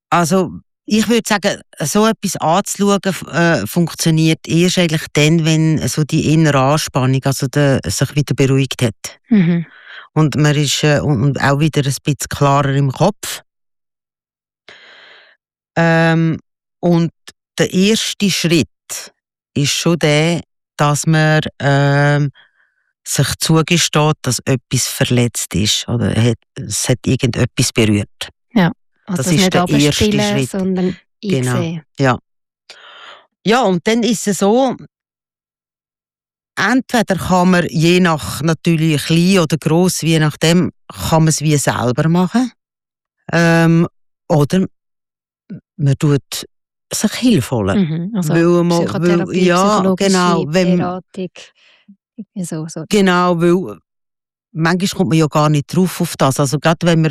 Also, ich würde sagen, so etwas anzuschauen, funktioniert erst eigentlich dann, wenn so die innere Anspannung sich wieder beruhigt hat. Mhm. Und man ist und auch wieder ein bisschen klarer im Kopf. Und der erste Schritt ist schon der, dass man sich zugesteht, dass etwas verletzt ist oder es hat irgendetwas berührt. Ja, also Das ist nicht der erste abspielen, Schritt. sondern Genau. einsehen. Ja. Ja, und dann ist es so, entweder kann man je nach natürlich klein oder gross, je nachdem, kann man es wie selber machen. Oder man tut sich Hilfe holen. Also Weil Psychotherapie, ja, psychologische genau, Beratung. So. genau, weil manchmal kommt man ja gar nicht drauf auf das. Also gerade wenn man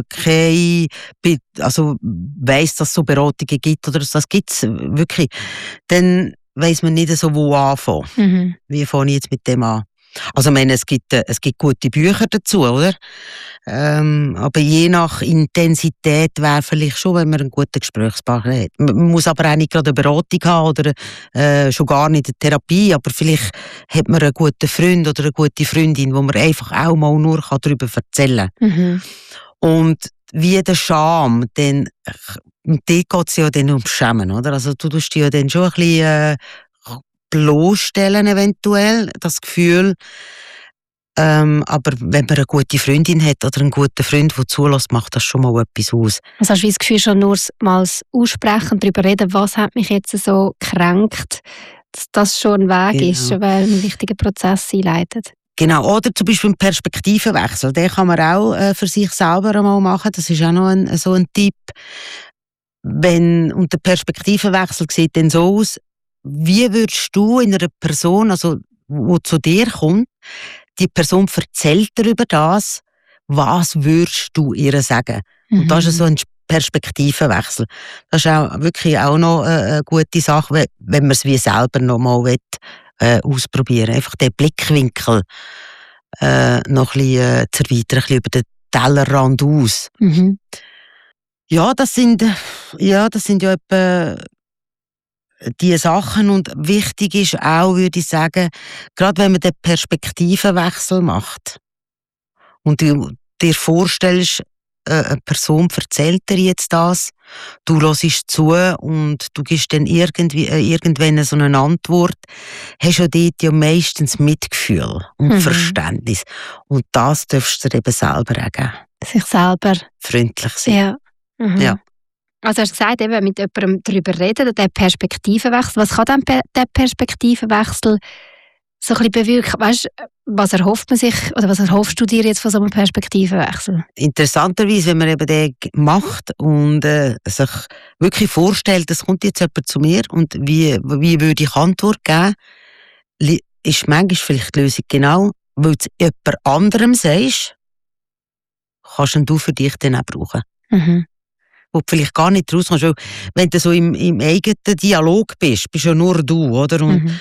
weiss, dass es so Beratungen gibt oder das gibt es wirklich, dann weiss man nicht so, wo anfangen. Mhm. Wie fange ich jetzt mit dem an? Also ich meine, es gibt gute Bücher dazu, oder? Aber je nach Intensität wäre vielleicht schon, wenn man einen guten Gesprächspartner hat. Man muss aber auch nicht gerade eine Beratung haben oder schon gar nicht eine Therapie, aber vielleicht hat man einen guten Freund oder eine gute Freundin, wo man einfach auch mal nur darüber erzählen kann. Mhm. Und wie der Scham, dort geht es ja dann ums Schämen, oder? Also du tust dich ja dann schon ein bisschen bloßstellen eventuell, das Gefühl. Aber wenn man eine gute Freundin hat oder einen guten Freund, der zulässt, macht das schon mal etwas aus. Also hast du das Gefühl, schon nur mal das Aussprechen, darüber reden, was hat mich jetzt so gekränkt, dass das schon ein Weg ist, schon weil ein wichtiger Prozess einleitet? Genau, oder zum Beispiel ein Perspektivenwechsel, den kann man auch für sich selber einmal machen, das ist auch noch so ein Tipp. Und der Perspektivenwechsel sieht dann so aus, wie würdest du in einer Person, also die zu dir kommt, die Person erzählt darüber das, was würdest du ihr sagen? Und das ist so ein Perspektivenwechsel. Das ist auch wirklich auch noch eine gute Sache, wenn man es wie selber noch mal ausprobieren. Einfach den Blickwinkel noch ein bisschen zu erweitern, ein bisschen über den Tellerrand aus. Mhm. Ja, das sind ja etwa die Sachen, und wichtig ist auch, würde ich sagen, gerade wenn man den Perspektivenwechsel macht und du dir vorstellst, eine Person erzählt dir jetzt das, du hörst zu und du gibst dann irgendwann so eine Antwort, hast du dort ja meistens Mitgefühl und Verständnis. Und das darfst du dir eben selber auch geben. Sich selber Freundlich sein. Ja. Mhm. Ja. Also hast du gesagt, eben mit jemandem darüber reden, der Perspektivenwechsel. Was kann dann der Perspektivenwechsel so ein bisschen bewirken? Weißt, was erhofft man sich, oder was erhoffst du dir jetzt von so einem Perspektivenwechsel? Interessanterweise, wenn man eben den macht und sich wirklich vorstellt, es kommt jetzt jemand zu mir und wie würde ich Antwort geben, ist manchmal vielleicht die Lösung genau, weil du jemand anderem sagst, kannst du für dich dann auch brauchen. Mhm. Wo du vielleicht gar nicht rauskommst. Weil wenn du so im eigenen Dialog bist ja nur du, oder? Und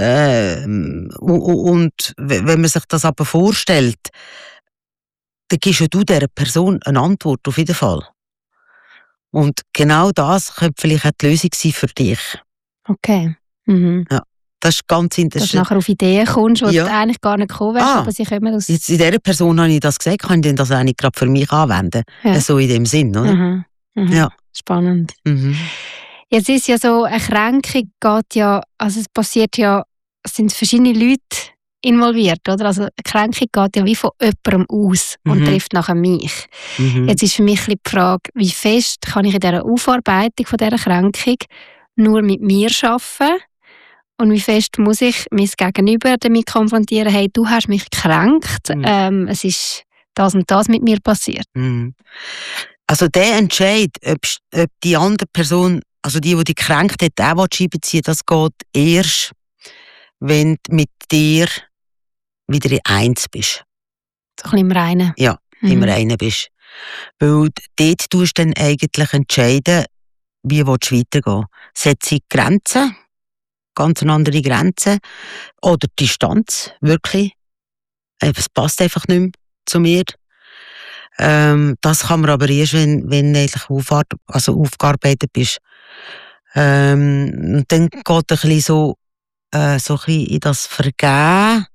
wenn man sich das aber vorstellt, dann gibst ja du dieser Person eine Antwort, auf jeden Fall. Und genau das könnte vielleicht auch die Lösung sein für dich. Okay. Mhm. Ja, das ist ganz interessant. Dass du nachher auf Ideen kommst, wo du eigentlich gar nicht gekommen wärst, aber sie kommen aus... Jetzt in dieser Person habe ich das gesagt, kann ich denn das eigentlich gerade für mich anwenden? Ja. So in dem Sinn, oder? Mhm. Mhm. Ja. Spannend. Mhm. Jetzt ist ja so, eine Kränkung geht ja, also es passiert ja, es sind verschiedene Leute involviert, oder? Also eine Kränkung geht ja wie von jemandem aus und trifft nachher mich. Mhm. Jetzt ist für mich die Frage, wie fest kann ich in dieser Aufarbeitung von dieser Kränkung nur mit mir arbeiten und wie fest muss ich mein Gegenüber damit konfrontieren, hey, du hast mich gekränkt, es ist das und das mit mir passiert. Mhm. Also der Entscheid, ob die andere Person, also die dich gekränkt hat, auch einbeziehen, das geht erst, wenn du mit dir wieder in eins bist. So ein bisschen im Reinen. Ja, im Reinen bist. Weil dort tust du dann eigentlich entscheiden, wie willst du weitergehen. Setze ich Grenzen, ganz eine andere Grenzen, oder Distanz, wirklich. Es passt einfach nicht mehr zu mir. Das kann man aber erst, wenn eigentlich aufgearbeitet bist. Und dann geht ein bisschen so ein bisschen in das Vergehen.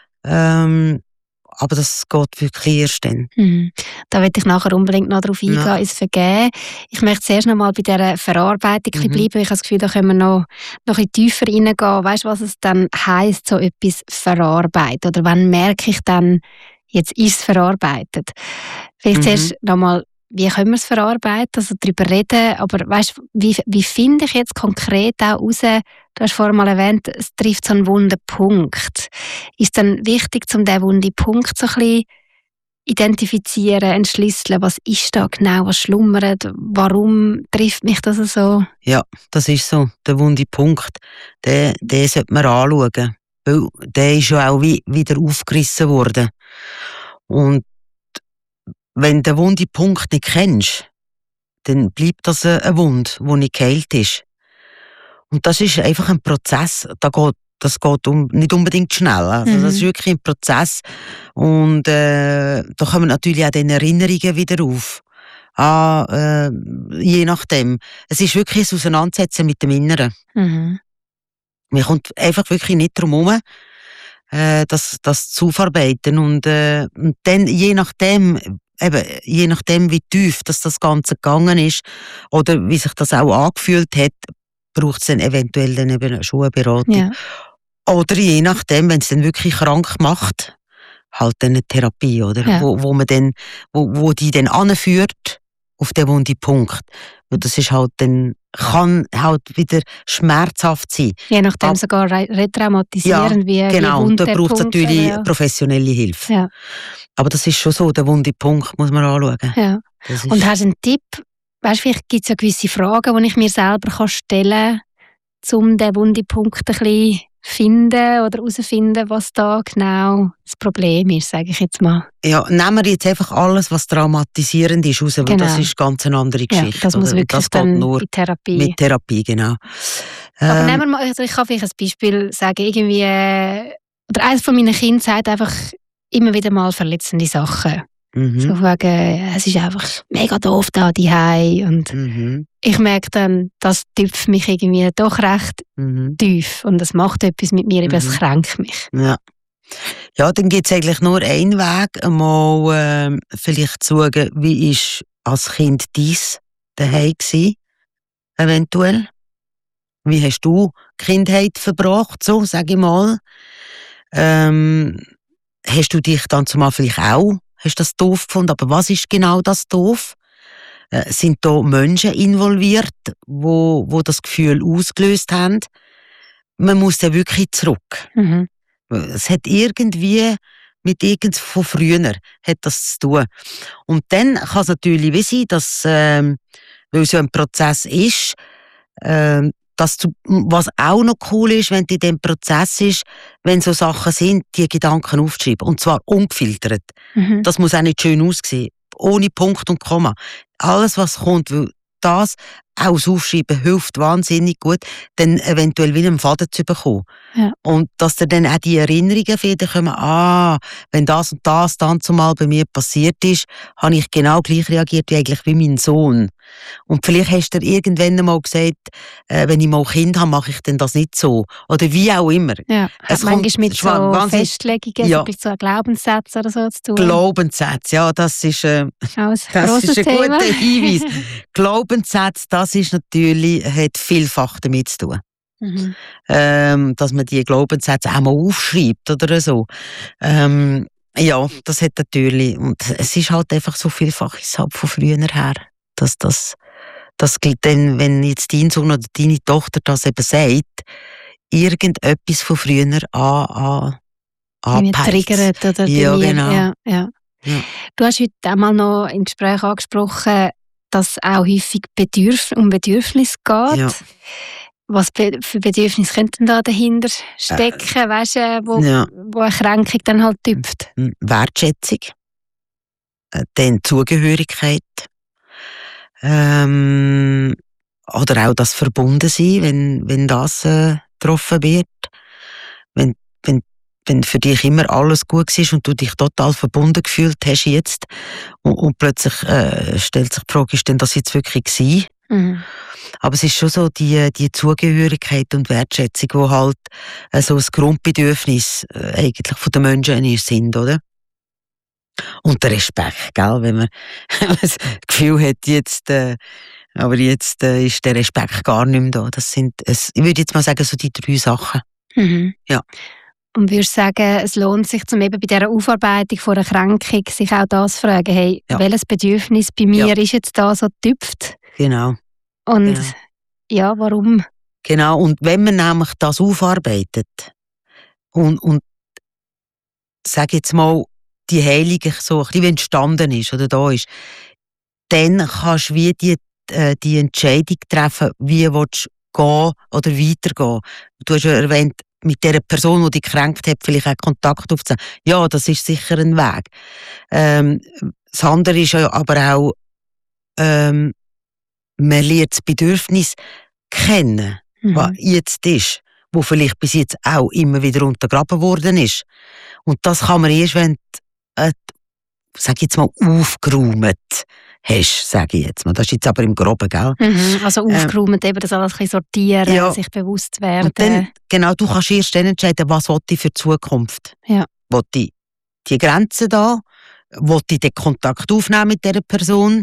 Aber das geht wirklich erst dann. Da will ich nachher unbedingt noch darauf eingehen, ins Vergehen. Ich möchte zuerst noch mal bei dieser Verarbeitung bleiben. Ich habe das Gefühl, da können wir noch ein bisschen tiefer reingehen. Weißt du, was es dann heisst, so etwas verarbeiten? Oder wann merke ich dann, jetzt ist es verarbeitet? Vielleicht zuerst noch mal, wie können wir es verarbeiten, also darüber reden, aber weißt, wie finde ich jetzt konkret auch raus, du hast vorhin mal erwähnt, es trifft so einen wunden Punkt. Ist dann wichtig, um diesen wunden Punkt so ein bisschen identifizieren, entschlüsseln, was ist da genau, was schlummert, warum trifft mich das so? Ja, das ist so, der wunde Punkt, den sollte man anschauen, weil der ist ja auch wieder aufgerissen worden. Und wenn du den wunden Punkt nicht kennst, dann bleibt das eine Wunde, die nicht geheilt ist. Und das ist einfach ein Prozess, das geht nicht unbedingt schnell. Also das ist wirklich ein Prozess. Und da kommen natürlich auch die Erinnerungen wieder auf. Je nachdem. Es ist wirklich ein Auseinandersetzen mit dem Inneren. Man kommt einfach wirklich nicht drum herum, das zu verarbeiten. Und dann, je nachdem, wie tief das Ganze gegangen ist, oder wie sich das auch angefühlt hat, braucht es dann eventuell dann eben schon eine Beratung. Ja. Oder je nachdem, wenn es dann wirklich krank macht, halt dann eine Therapie, oder? Ja. Wo man dann, wo die dann anführt auf den wunden Punkt. Weil das ist halt dann, kann halt wieder schmerzhaft sein. Je nachdem sogar retraumatisierend, wie genau, wund da der braucht es Punkt natürlich wäre. professionelle Hilfe. Ja. Aber das ist schon so, der wunde Punkt muss man anschauen. Ja. Und hast du einen Tipp? Weißt du, vielleicht gibt es ja gewisse Fragen, die ich mir selber stellen kann, um den wunden Punkt ein bisschen finden oder herausfinden, was da genau das Problem ist, sage ich jetzt mal. Ja, nehmen wir jetzt einfach alles, was traumatisierend ist, raus, weil das ist ganz eine andere Geschichte. Ja, das muss wirklich das dann geht nur in Therapie. mit Therapie, genau. Aber nehmen wir mal, also ich kann vielleicht ein Beispiel sagen, irgendwie, oder eines von meinen Kindern sagt einfach immer wieder mal verletzende Sachen. So wegen, es ist einfach mega doof da daheim und ich merke dann, das tüpft mich irgendwie doch recht tief und das macht etwas mit mir, es kränkt mich. Ja, dann gibt es eigentlich nur einen Weg, einmal vielleicht zu schauen, wie ist als Kind dies daheim gewesen, eventuell. Wie hast du Kindheit verbracht, so sage ich mal. Hast du dich dann zumal vielleicht auch, hast das doof gefunden, aber was ist genau das doof? Sind da Menschen involviert, wo das Gefühl ausgelöst haben? Man muss dann wirklich zurück. Es hat irgendwie mit irgendwas von früher hat das zu tun. Und dann kann es natürlich wie sein, dass, weil so ein Prozess ist, dass du, was auch noch cool ist, wenn du in dem Prozess ist, wenn so Sachen sind, die Gedanken aufschreiben. Und zwar ungefiltert. Das muss auch nicht schön aussehen. Ohne Punkt und Komma. Alles, was kommt, weil das auch das Aufschreiben hilft wahnsinnig gut, dann eventuell wieder einen Faden zu bekommen. Ja. Und dass dir dann auch die Erinnerungen wieder kommen, wenn das und das dann zumal bei mir passiert ist, habe ich genau gleich reagiert wie eigentlich wie mein Sohn. Und vielleicht hast du dir irgendwann mal gesagt, wenn ich mal ein Kind habe, mache ich denn das nicht so. Oder wie auch immer. Ja, hat manchmal mit so Festlegungen, so Glaubenssätze oder so zu tun. Glaubenssätze, ja, das ist ein Thema. guter Hinweis. Glaubenssätze, das ist natürlich, hat vielfach damit zu tun. Dass man die Glaubenssätze auch mal aufschreibt oder so. Ja, das hat natürlich, und es ist halt einfach so vielfaches halt von früher her. Das gilt dann, wenn jetzt dein Sohn oder deine Tochter das eben sagt, irgendetwas von früher anpeilt. Triggert oder ja, genau. Ja. Du hast heute einmal noch im Gespräch angesprochen, dass es auch häufig um Bedürfnisse geht. Ja. Was für Bedürfnisse könnten da dahinter stecken, weißt du, wo eine Kränkung dann halt tüpft? Wertschätzung, dann Zugehörigkeit, oder auch das Verbundensein, wenn das getroffen wird. Wenn wenn für dich immer alles gut war und du dich total verbunden gefühlt hast jetzt und plötzlich stellt sich die Frage, ist denn das jetzt wirklich gewesen? Mhm. Aber es ist schon so die Zugehörigkeit und Wertschätzung, die halt so ein Grundbedürfnis eigentlich von den Menschen sind, oder? Und der Respekt, gell? Wenn man das Gefühl hat, jetzt ist der Respekt gar nicht mehr da. Das sind, ich würde jetzt mal sagen, so die 3 Sachen. Mhm. Ja. Und würdest du sagen, es lohnt sich, zum eben bei dieser Aufarbeitung von einer Krankung, sich auch das zu fragen, hey, welches Bedürfnis bei mir ist jetzt da so getüpft? Genau. Und ja, warum? Genau, und wenn man nämlich das aufarbeitet und sag jetzt mal, die Heilung so ein bisschen entstanden ist oder da ist, dann kannst du wie die Entscheidung treffen, wie willst du gehen oder weitergehen. Du hast ja erwähnt, mit der Person, die dich gekränkt hat, vielleicht auch Kontakt aufzunehmen. Ja, das ist sicher ein Weg. Das andere ist ja aber auch, man lernt das Bedürfnis kennen, was jetzt ist, wo vielleicht bis jetzt auch immer wieder untergraben worden ist. Und das kann man erst, wenn du, sag ich jetzt mal, aufgeräumt hast, sage ich jetzt mal. Das ist jetzt aber im Groben, gell? Also aufgeräumt, eben das alles ein bisschen sortieren, sich bewusst werden. Und dann, genau, du kannst erst dann entscheiden, was will ich für die Zukunft. Ja. Will ich die Grenzen da? Will ich den Kontakt aufnehmen mit dieser Person?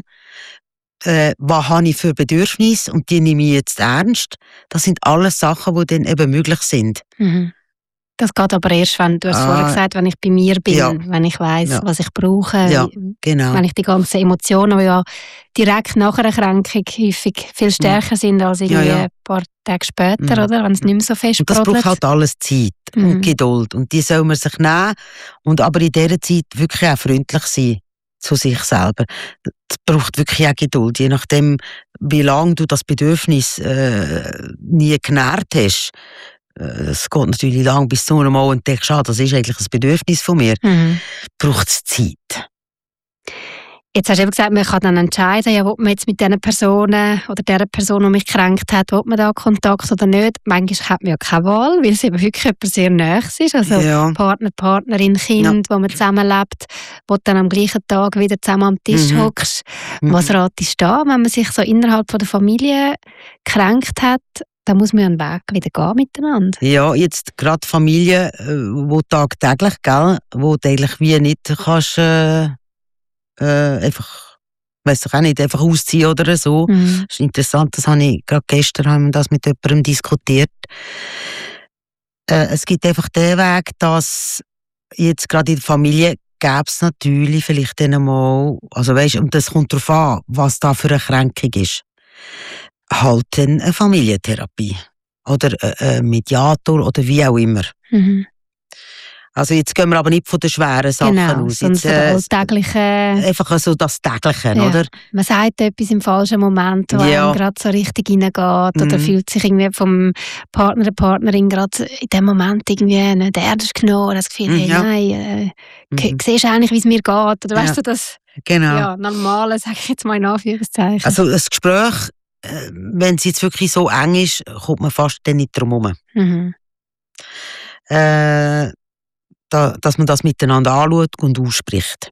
Was habe ich für Bedürfnisse und die nehme ich jetzt ernst? Das sind alles Sachen, die dann eben möglich sind. Mhm. Das geht aber erst, wenn du hast vorher gesagt, wenn ich bei mir bin, wenn ich weiss, was ich brauche, genau. Wenn ich die ganzen Emotionen, die ja direkt nach einer Erkrankung häufig viel stärker sind als irgendwie ein paar Tage später, oder? Wenn es nicht mehr so fest und das braucht halt alles Zeit und Geduld und die soll man sich nehmen und aber in dieser Zeit wirklich auch freundlich sein zu sich selber. Es braucht wirklich auch Geduld, je nachdem, wie lange du das Bedürfnis nie genährt hast. Es geht natürlich lang, bis du einmal entdeckst, das ist eigentlich ein Bedürfnis von mir. Braucht es Zeit. Jetzt hast du eben gesagt, man kann dann entscheiden, ja, ob man jetzt mit diesen Personen oder der Person, die mich gekränkt hat, ob man da Kontakt oder nicht. Manchmal hat man ja keine Wahl, weil es eben wirklich jemand sehr nahes ist. Also Partner, Partnerin, Kind, wo man zusammenlebt, wo du dann am gleichen Tag wieder zusammen am Tisch hockst. Was ratest du da, wenn man sich so innerhalb von der Familie gekränkt hat? Da muss man einen Weg wieder gehen miteinander. Ja, jetzt gerade Familie, wo tagtäglich, gell, wo du eigentlich wie nicht kannst, einfach, weiss ich auch nicht, einfach ausziehen oder so. Das ist interessant, das habe ich gerade gestern haben wir das mit jemandem diskutiert. Es gibt einfach den Weg, dass jetzt gerade in der Familie gäbe es natürlich vielleicht dann mal, also weisst, und das kommt darauf an, was da für eine Kränkung ist. Halt dann eine Familientherapie. Oder ein Mediator oder wie auch immer. Also jetzt gehen wir aber nicht von den schweren Sachen aus. Jetzt, von der alltäglichen... Einfach so das Tägliche, oder? Man sagt etwas im falschen Moment, wo einem gerade so richtig reingeht oder fühlt sich irgendwie vom Partner, der Partnerin gerade in dem Moment irgendwie nicht ernst genommen oder das Gefühl, hey, nein, siehst du eigentlich, wie es mir geht? Oder weißt du, das Normale, sage ich jetzt mal in Anführungszeichen. Also das Gespräch, wenn es jetzt wirklich so eng ist, kommt man fast dann nicht drum herum. Dass man das miteinander anschaut und ausspricht.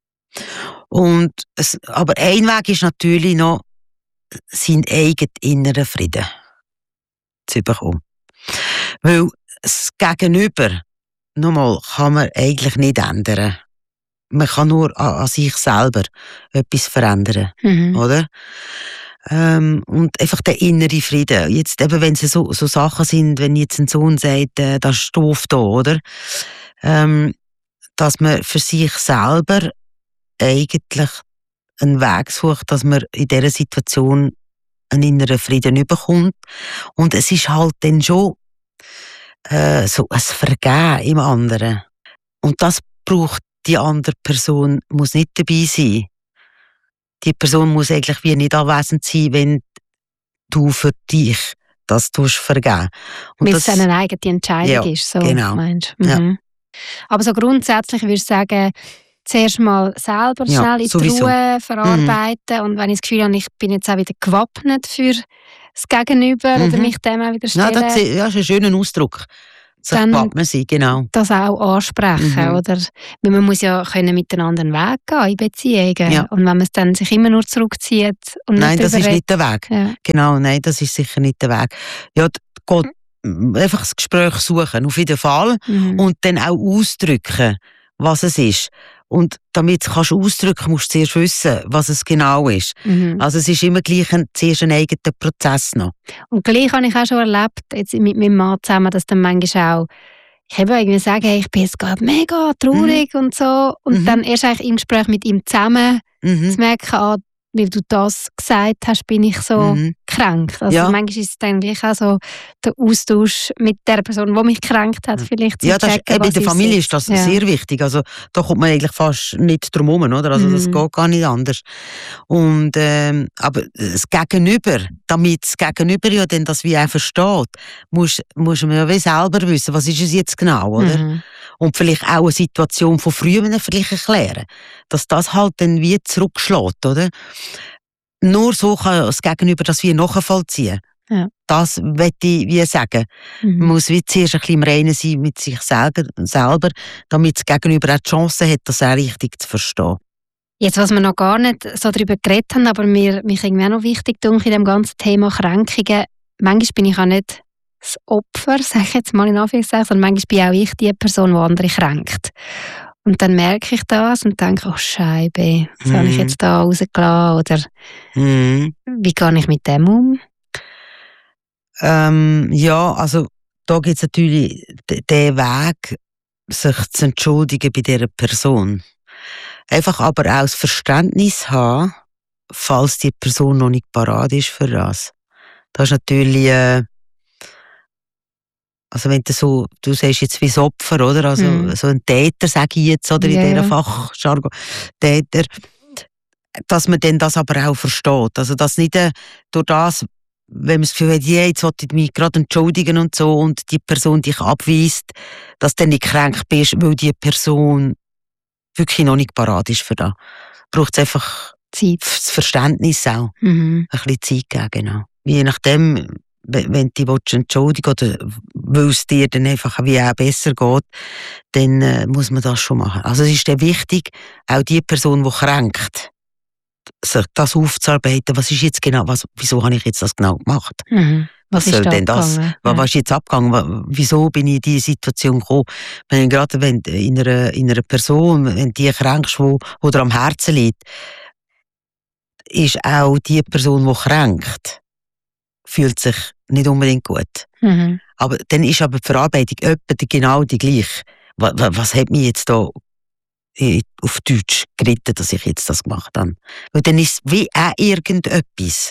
Aber ein Weg ist natürlich noch, seinen eigenen inneren Frieden zu bekommen. Weil das Gegenüber, nochmal, kann man eigentlich nicht ändern. Man kann nur an sich selber etwas verändern, oder? Und einfach der innere Frieden. Jetzt eben, wenn es so Sachen sind, wenn jetzt ein Sohn sagt, das ist doof da, oder? Dass man für sich selber eigentlich einen Weg sucht, dass man in dieser Situation einen inneren Frieden bekommt. Und es ist halt dann schon so ein Vergehen im anderen. Und das braucht die andere Person, muss nicht dabei sein. Die Person muss eigentlich wie nicht anwesend sein, wenn du für dich das vergeben. Weil es eine eigene Entscheidung ist, so meinst du? Ja. Aber so grundsätzlich würdest du sagen, zuerst mal selber schnell in die Ruhe verarbeiten und wenn ich das Gefühl habe, ich bin jetzt auch wieder gewappnet für das Gegenüber oder mich dem auch wieder stellen. Ja, das ist ein schöner Ausdruck. dann sein, genau. das auch ansprechen, oder? Weil man muss ja können miteinander einen Weg gehen in Beziehungen. Ja. Und wenn man es dann sich immer nur zurückzieht und Nein, nicht das ist nicht der Weg. Ja. Genau, nein, das ist sicher nicht der Weg. Ja, Gott, einfach das Gespräch suchen, auf jeden Fall. Und dann auch ausdrücken, was es ist. Und damit kannst du ausdrücken, musst du zuerst wissen, was es genau ist. Also es ist immer gleich zuerst ein eigener Prozess noch. Und gleich habe ich auch schon erlebt, jetzt mit meinem Mann zusammen, dass dann manchmal auch, ich habe irgendwie sagen, hey, ich bin jetzt gerade mega traurig und so. Und dann erst eigentlich im Gespräch mit ihm zusammen zu merken, weil du das gesagt hast, bin ich so gekränkt. Also manchmal ist es dann wirklich auch so der Austausch mit der Person, die mich gekränkt hat, vielleicht zu checken, in der Familie ist das sehr wichtig. Also da kommt man eigentlich fast nicht drum herum, oder? Also das geht gar nicht anders. Und aber das Gegenüber, damit das Gegenüber ja dann das wie auch versteht, muss man ja wie selber wissen, was ist es jetzt genau, oder? Und vielleicht auch eine Situation von früher vielleicht erklären, dass das halt dann wie zurückschlägt, oder? Nur so kann das Gegenüber das wie nachvollziehen. Ja. Das möchte ich wie sagen. Man muss wie zuerst ein bisschen im Reinen sein mit sich selber, damit das Gegenüber auch die Chance hat, das auch richtig zu verstehen. Jetzt, was wir noch gar nicht so darüber geredet haben, aber mich irgendwie auch noch wichtig in dem ganzen Thema Kränkungen, manchmal bin ich auch nicht das Opfer, sage ich jetzt mal in Anführungszeichen, sondern manchmal bin auch ich die Person, die andere kränkt. Und dann merke ich das und denke, oh Scheibe, was habe ich jetzt da rausgelassen? Oder wie gehe ich mit dem um? Ja, also da gibt es natürlich den Weg, sich zu entschuldigen bei dieser Person. Einfach aber auch das Verständnis haben, falls die Person noch nicht parat ist für das. Das ist natürlich... Also wenn du sagst jetzt wie das Opfer, oder? Also so ein Täter, sage ich jetzt, oder in dieser Fachjargon, Täter, dass man dann das aber auch versteht. Also dass nicht durch das, wenn man das Gefühl hat, jetzt wollte ich mich gerade entschuldigen und so, und die Person dich abweist, dass du dann nicht kränkt bist, weil die Person wirklich noch nicht parat ist für das. Braucht es einfach Zeit. Das Verständnis auch. Ein bisschen Zeit geben, genau. Je nachdem, wenn du dich entschuldigen oder weil es dir dann einfach wie auch besser geht, dann muss man das schon machen. Also es ist dann wichtig, auch die Person, die kränkt, sich das aufzuarbeiten, was ist jetzt genau, wieso habe ich jetzt das genau gemacht? Was soll denn das? Was ist jetzt abgegangen? Wieso bin ich in diese Situation gekommen? Gerade wenn in einer Person, wenn die kränkst, die dir am Herzen liegt, ist auch die Person, die kränkt, fühlt sich nicht unbedingt gut. Aber dann ist aber die Verarbeitung etwa genau die gleiche. Was hat mich jetzt da auf Deutsch geritten, dass ich jetzt das gemacht habe? Weil dann ist es wie auch irgendetwas,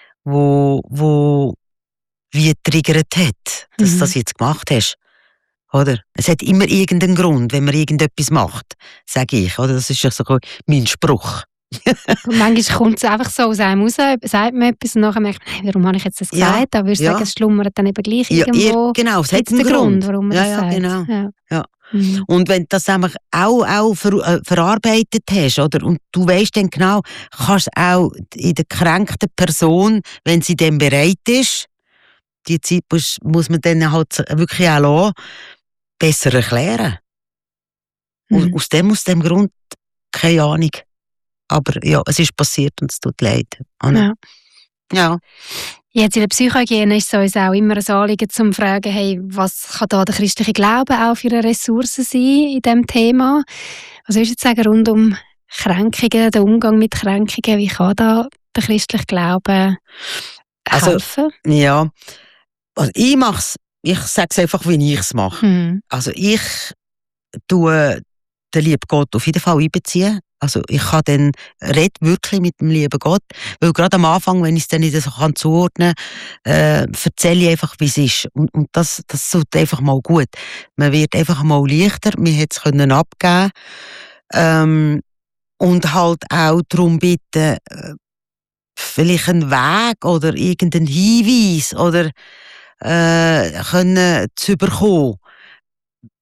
wo wie triggert hat, dass du das jetzt gemacht hast. Oder? Es hat immer irgendeinen Grund, wenn man irgendetwas macht, sage ich. Oder? Das ist ja so mein Spruch. Und manchmal kommt es einfach so aus einem raus, sagt man etwas und nachher merkt man, warum habe ich jetzt das gesagt? Aber ich würde sagen, es schlummert dann eben gleich irgendwo. Genau, es hat einen Grund, warum man das sagt. Genau. Ja. Und wenn du das auch verarbeitet hast, oder, und du weißt dann genau, kannst du auch in der gekränkten Person, wenn sie dann bereit ist, die Zeit muss man dann halt wirklich auch lassen, besser erklären. Und aus dem Grund, keine Ahnung. Aber ja, es ist passiert und es tut leid. Ja. Jetzt in der Psychohygiene ist es uns auch immer ein Anliegen, zu fragen, hey, was kann da der christliche Glaube auch für eine Ressource sein in diesem Thema? Was würdest du sagen rund um Kränkungen, den Umgang mit Kränkungen? Wie kann da der christliche Glaube helfen? Also ich sage es einfach, wie ich es mache. Also ich tue den lieben Gott auf jeden Fall einbeziehen. Also ich kann dann reden wirklich mit dem lieben Gott, weil gerade am Anfang, wenn ich es dann nicht so zuordnen kann, erzähle ich einfach, wie es ist. Und das tut einfach mal gut. Man wird einfach mal leichter, man hat es abgeben und halt auch darum bitten, vielleicht einen Weg oder irgendeinen Hinweis oder können zu bekommen,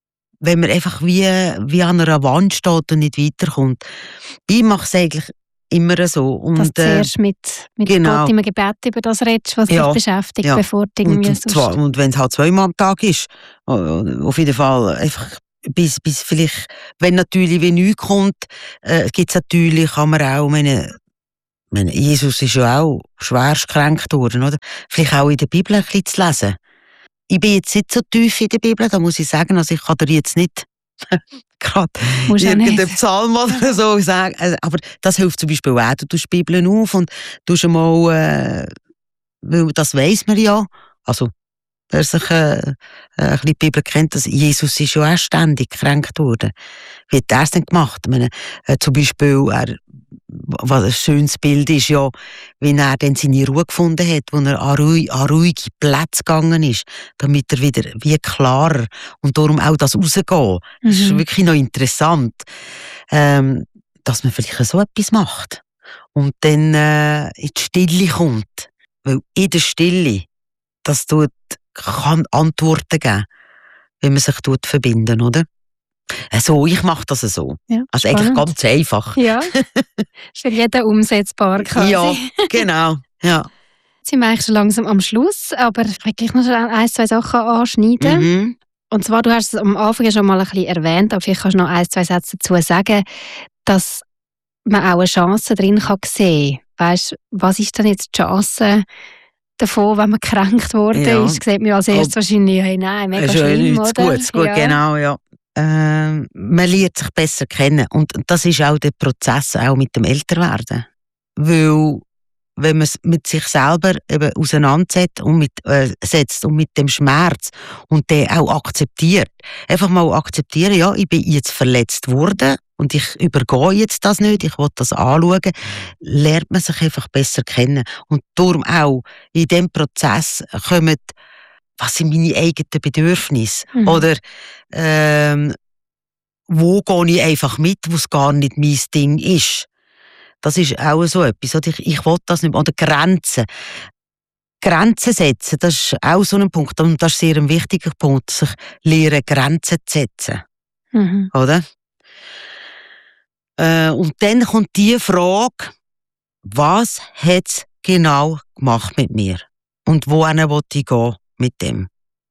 wenn man einfach wie an einer Wand steht und nicht weiterkommt. Ich mache es eigentlich immer so. Und, dass du zuerst mit genau. Gott im Gebet über das redest, was dich beschäftigt, bevor du irgendwie und wenn es halt 2-mal am Tag ist, auf jeden Fall einfach bis vielleicht, wenn natürlich wie nichts kommt, gibt es natürlich, kann man auch, Jesus ist ja auch schwerst gekränkt worden, oder? Vielleicht auch in der Bibel ein bisschen zu lesen. Ich bin jetzt nicht so tief in der Bibel, da muss ich sagen, also ich kann dir jetzt nicht gerade irgendeinen Psalm oder so sagen, aber das hilft zum Beispiel auch, du tust die Bibel auf und tust einmal, weil das weiss man ja, also wer sich ein bisschen die Bibel kennt, dass Jesus ist ja auch ständig gekränkt worden. Wie hat er es denn gemacht? Ich meine, zum Beispiel, was ein schönes Bild ist ja, wie er dann seine Ruhe gefunden hat, wo er an ruhige Plätze gegangen ist, damit er wieder wie klarer und darum auch das Rausgehen. Das ist wirklich noch interessant, dass man vielleicht so etwas macht und dann in die Stille kommt. Weil in der Stille, das kann Antworten geben, wenn man sich verbinden, oder? Also, ich mache das so. Ja, also spannend. eigentlich ganz einfach. Ja, ist für jeden umsetzbar quasi. Ja, genau. Ja. Jetzt sind wir eigentlich schon langsam am Schluss, aber ich will gleich noch 1-2 Sachen anschneiden. Und zwar, du hast es am Anfang schon mal ein bisschen erwähnt, aber vielleicht kannst du noch 1-2 Sätze dazu sagen, dass man auch eine Chance drin kann sehen kann. Weißt, was ist denn jetzt die Chance davon, wenn man gekränkt worden ist? Sieht man als erstes wahrscheinlich, hey, nein, mega schlimm, oder? Gut, ja. Genau, ja. Man lernt sich besser kennen und das ist auch der Prozess auch mit dem Älterwerden. Weil wenn man es mit sich selber eben auseinandersetzt und mit dem Schmerz und den auch akzeptiert. Einfach mal akzeptieren, ja, ich bin jetzt verletzt worden und ich übergehe jetzt das nicht, ich will das anschauen, lernt man sich einfach besser kennen. Und darum auch in diesem Prozess kommen, was sind meine eigenen Bedürfnisse? Oder wo gehe ich einfach mit, wo es gar nicht mein Ding ist? Das ist auch so etwas. Oder ich will das nicht mehr. Oder Grenzen. Grenzen setzen, das ist auch so ein Punkt. Und das ist sehr ein wichtiger Punkt, sich lernen, Grenzen zu setzen. Oder? Und dann kommt die Frage, was hat es genau gemacht mit mir? Und wohin will ich gehen mit dem?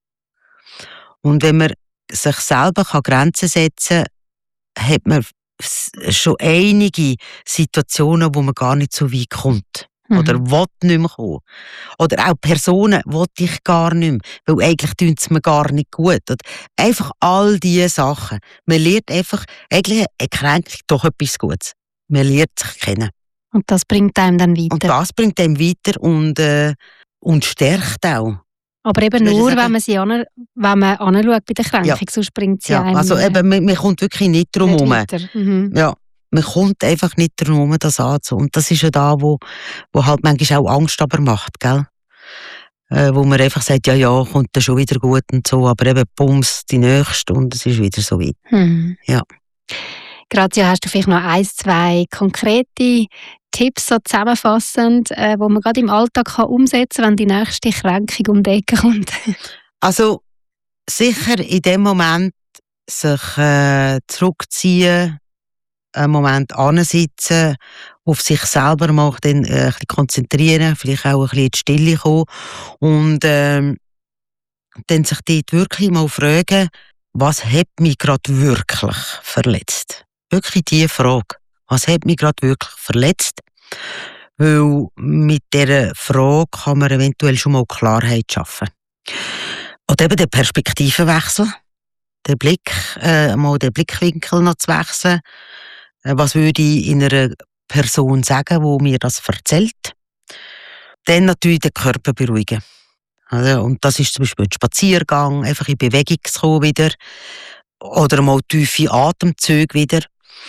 Und wenn man sich selber Grenzen setzen kann, hat man schon einige Situationen, wo man gar nicht so weit kommt. Oder will nicht mehr kommen. Oder auch Personen will ich gar nicht mehr, weil eigentlich tun es mir gar nicht gut. Oder einfach all diese Sachen. Man lernt einfach, eigentlich eine Kränkung doch etwas Gutes. Man lernt sich kennen. Und das bringt einem dann weiter. Und das bringt einem weiter und stärkt auch. Aber eben nur, wenn man anschaut bei der Kränkung, sonst bringt sie einem... Also eben, man kommt wirklich nicht drum herum. Ja, man kommt einfach nicht drum herum, das anzunehmen. Und das ist ja da, wo halt manchmal auch Angst aber macht, gell? Wo man einfach sagt, ja, kommt dann schon wieder gut und so, aber eben bums, die nächste und es ist wieder so weit. Ja. Grazia, hast du vielleicht noch 1-2 konkrete Tipps so zusammenfassend, wo man gerade im Alltag umsetzen kann, wenn die nächste Kränkung um die Ecke kommt? Also sicher in dem Moment sich zurückziehen, einen Moment ansitzen, auf sich selber mal dann, ein bisschen konzentrieren, vielleicht auch ein bisschen in die Stille kommen und dann sich dort wirklich mal fragen, was hat mich gerade wirklich verletzt? Wirklich diese Frage. Was hat mich gerade wirklich verletzt? Weil mit dieser Frage kann man eventuell schon mal Klarheit schaffen. Oder eben den Perspektivenwechsel. Den Blickwinkel noch zu wechseln. Was würde ich in einer Person sagen, die mir das erzählt? Dann natürlich den Körper beruhigen. Und das ist zum Beispiel ein Spaziergang, einfach in Bewegung zu kommen wieder. Oder mal tiefe Atemzüge wieder.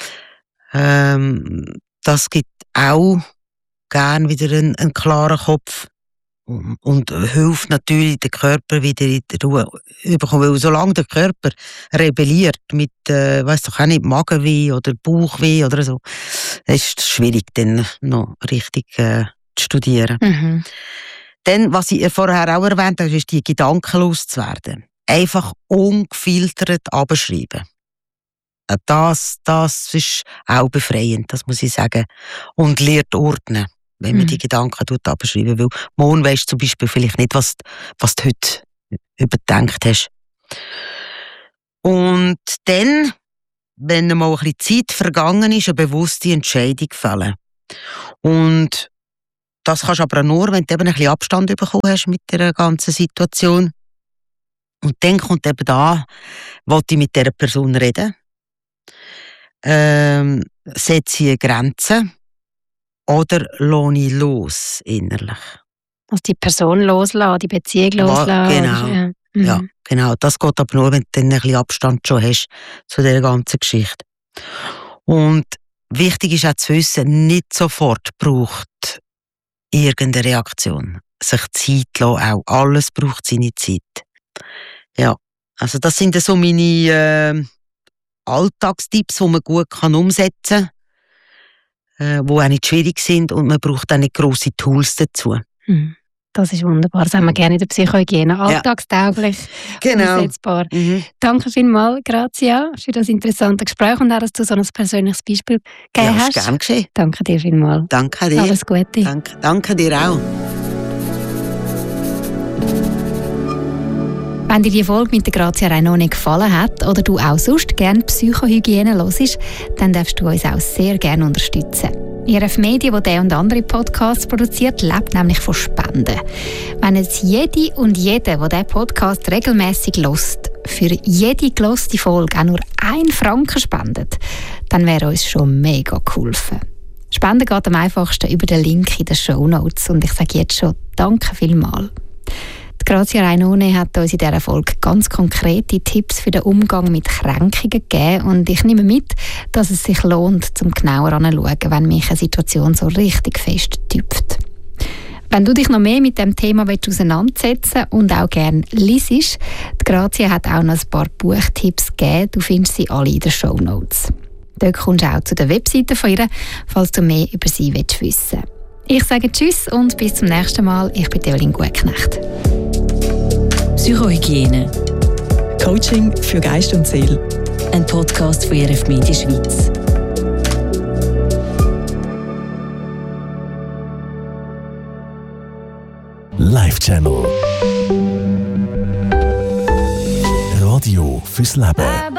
Das gibt auch gern wieder einen klaren Kopf und hilft natürlich, den Körper wieder in die Ruhe zu bekommen. Weil solange der Körper rebelliert mit, weiss doch auch nicht, Magenweh oder Bauchweh oder so, ist es schwierig, dann noch richtig zu studieren. Dann, was ich vorher auch erwähnt habe, ist die Gedanken loszuwerden. Einfach ungefiltert abschreiben. Das ist auch befreiend, das muss ich sagen. Und lernt ordnen, wenn man die Gedanken abschreiben will. Morgen weisst du zum Beispiel vielleicht nicht, was du heute überdenkt hast. Und dann, wenn mal ein bisschen Zeit vergangen ist, eine bewusste Entscheidung fällen. Und das kannst du aber nur, wenn du eben ein bisschen Abstand bekommen hast mit der ganzen Situation. Und dann kommt eben da, wollte ich mit dieser Person reden? Setze ich Grenzen? Oder lasse ich los innerlich? Also die Person loslassen, die Beziehung loslassen. Genau. Ja, genau. Das geht aber nur, wenn du dann ein bisschen Abstand schon hast zu dieser ganzen Geschichte. Und wichtig ist auch zu wissen, nicht sofort braucht irgendeine Reaktion. Sich Zeit lassen auch. Alles braucht seine Zeit. Ja, also das sind so meine Alltagstipps, die man gut umsetzen kann, die auch nicht schwierig sind und man braucht auch nicht grosse Tools dazu. Das ist wunderbar. Das haben wir gerne in der Psychohygiene. Alltagstauglich, umsetzbar. Danke vielmals, Grazia, für das interessante Gespräch und auch, dass du so ein persönliches Beispiel gegeben hast. Ja, gern geschehen. Danke dir vielmals. Danke dir. Alles Gute. Danke dir auch. Wenn dir die Folge mit der Grazia Rainone gefallen hat oder du auch sonst gerne Psychohygiene hörst, dann darfst du uns auch sehr gerne unterstützen. IRF Medien, die diesen und andere Podcasts produziert, lebt nämlich von Spenden. Wenn jetzt jede und jeder, der diesen Podcast regelmässig hört, für jede gehörte Folge auch nur 1 Franken spendet, dann wäre uns schon mega geholfen. Spenden geht am einfachsten über den Link in den Shownotes und ich sage jetzt schon danke vielmals. Grazia Rainone hat uns in dieser Folge ganz konkrete Tipps für den Umgang mit Kränkungen gegeben und ich nehme mit, dass es sich lohnt, zum genauer anzuschauen, wenn mich eine Situation so richtig fest tüpft. Wenn du dich noch mehr mit dem Thema auseinandersetzen und auch gerne liest, die Grazia hat auch noch ein paar Buchtipps gegeben, du findest sie alle in den Shownotes. Dort kommst du auch zu der Webseite von ihr, falls du mehr über sie wissen willst. Ich sage Tschüss und bis zum nächsten Mal. Ich bin Evelyn Gutknecht. Psychohygiene. Coaching für Geist und Seele. Ein Podcast von IRF Medien Schweiz. Live Channel. Radio fürs Leben.